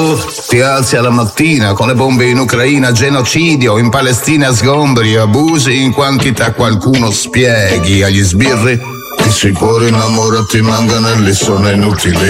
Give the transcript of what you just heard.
ti alzi alla mattina con le bombe in Ucraina, genocidio, in Palestina sgombri, abusi in quantità, qualcuno spieghi agli sbirri che se i cuori innamorati manganelli sono inutili.